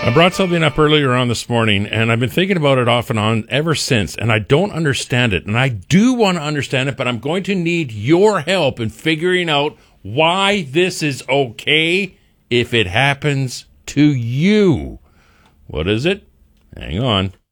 I brought something up earlier on this morning, and I've been thinking about it off and on ever since, and I don't understand it. And I do want to understand it, but I'm going to need your help in figuring out why this is okay if it happens to you. What is it? Hang on.